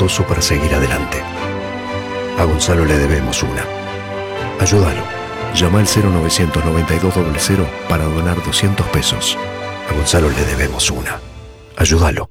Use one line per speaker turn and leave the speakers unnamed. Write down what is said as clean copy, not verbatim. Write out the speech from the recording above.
costoso para seguir adelante. A Gonzalo le debemos una. Ayúdalo. Llama al 0992 00 para donar 200 pesos. A Gonzalo le debemos una. Ayúdalo.